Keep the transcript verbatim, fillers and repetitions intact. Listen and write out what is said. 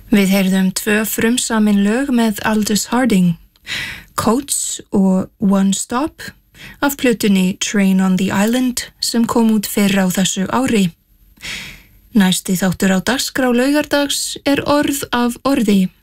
Við heyrðum tvö frumsamin lög með Aldous Harding, Coats og One Stop af plötunni Train on the Island sem kom út fyrr á þessu ári. Næsti þáttur á dagskrá laugardags er orð af orði.